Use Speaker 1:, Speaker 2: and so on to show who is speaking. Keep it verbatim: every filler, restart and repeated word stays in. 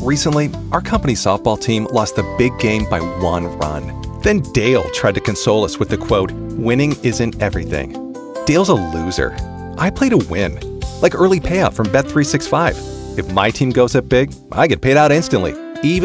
Speaker 1: Recently, our company softball team lost the big game by one run. Then Dale tried to console us with the quote, "Winning isn't everything." Dale's a loser. I play to win. Like early payout from Bet three sixty-five. If my team goes up big, I get paid out instantly.